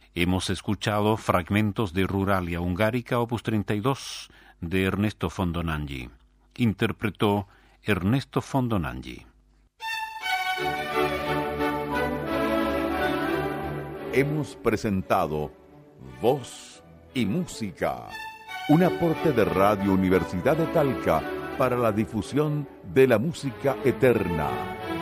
Hemos escuchado fragmentos de Ruralia Hungárica, opus 32, de Ernesto Fondonangi. Interpretó Ernesto Fondonangi. Hemos presentado Voz y Música, un aporte de Radio Universidad de Talca para la difusión de la música eterna.